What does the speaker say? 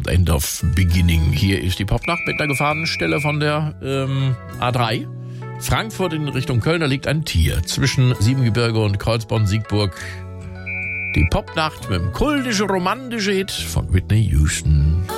End of Beginning. Hier ist die Popnacht mit einer Gefahrenstelle von der A3. Frankfurt in Richtung Köln, da liegt ein Tier. Zwischen Siebengebirge und Kreuzborn-Siegburg. Die Popnacht mit dem kultischen, romantischen Hit von Whitney Houston.